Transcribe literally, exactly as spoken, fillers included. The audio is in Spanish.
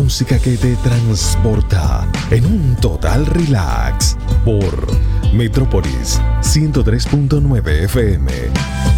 música que te transporta en un total relax por Metrópolis ciento tres punto nueve F M.